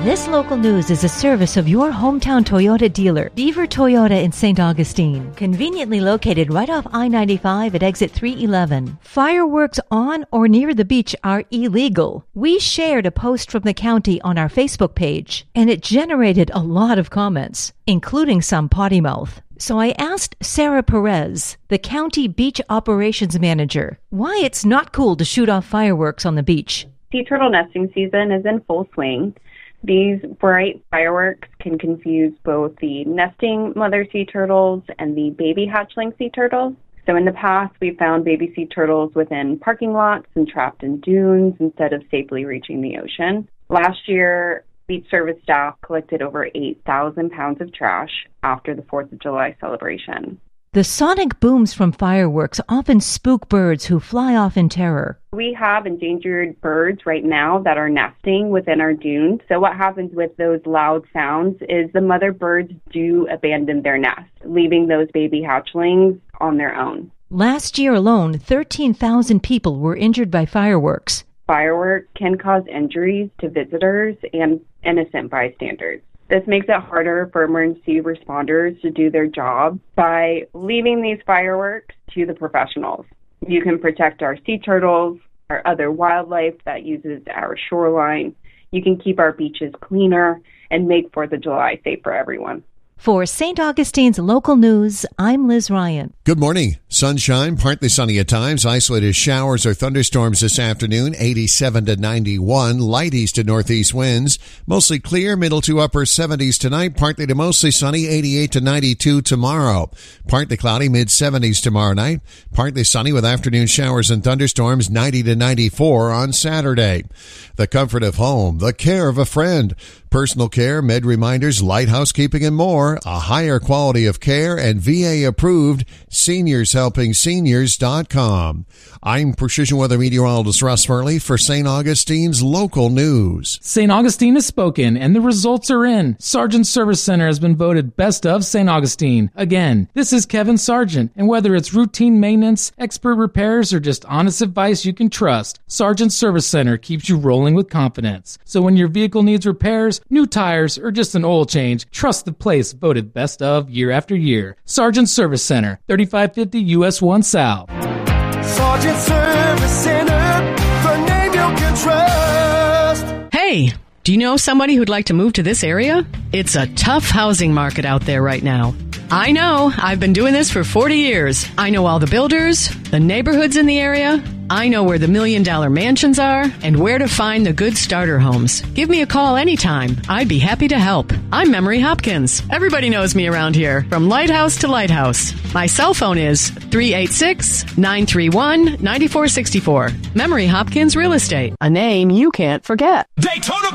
This local news is a service of your hometown Toyota dealer, Beaver Toyota in St. Augustine, conveniently located right off I-95 at exit 311. Fireworks on or near the beach are illegal. We shared a post from the county on our Facebook page, and it generated a lot of comments, including some potty mouth. So I asked Sarah Perez, the county beach operations manager, why it's not cool to shoot off fireworks on the beach. Sea turtle nesting season is in full swing. These bright fireworks can confuse both the nesting mother sea turtles and the baby hatchling sea turtles. So in the past, we found baby sea turtles within parking lots and trapped in dunes instead of safely reaching the ocean. Last year, beach service staff collected over 8,000 pounds of trash after the 4th of July celebration. The sonic booms from fireworks often spook birds who fly off in terror. We have endangered birds right now that are nesting within our dunes. So what happens with those loud sounds is the mother birds do abandon their nest, leaving those baby hatchlings on their own. Last year alone, 13,000 people were injured by fireworks. Fireworks can cause injuries to visitors and innocent bystanders. This makes it harder for emergency responders to do their job by leaving these fireworks to the professionals. You can protect our sea turtles, our other wildlife that uses our shoreline. You can keep our beaches cleaner and make 4th of July safe for everyone. For St. Augustine's local news, I'm Liz Ryan. Good morning. Sunshine, partly sunny at times. Isolated showers or thunderstorms this afternoon, 87 to 91. Light east to northeast winds. Mostly clear, middle to upper 70s tonight. Partly to mostly sunny, 88 to 92 tomorrow. Partly cloudy, mid-70s tomorrow night. Partly sunny with afternoon showers and thunderstorms, 90 to 94 on Saturday. The comfort of home, the care of a friend. Personal care, med reminders, light housekeeping, and more. A higher quality of care and VA approved. SeniorsHelpingSeniors.com. I'm Precision Weather Meteorologist Russ Furley for St. Augustine's local news. St. Augustine has spoken, and the results are in. Sargent Service Center has been voted Best of St. Augustine. Again, this is Kevin Sargent, and whether it's routine maintenance, expert repairs, or just honest advice you can trust, Sargent Service Center keeps you rolling with confidence. So when your vehicle needs repairs, new tires, or just an oil change, trust the place voted Best of year after year. Sargent Service Center, 3550 US 1 South. Sargent Service Center, the name you can trust. Hey, do you know somebody who'd like to move to this area? It's a tough housing market out there right now. I know. I've been doing this for 40 years. I know all the builders, the neighborhoods in the area. I know where the $1 million mansions are and where to find the good starter homes. Give me a call anytime. I'd be happy to help. I'm Memory Hopkins. Everybody knows me around here, from lighthouse to lighthouse. My cell phone is 386-931-9464. Memory Hopkins Real Estate, a name you can't forget. Daytona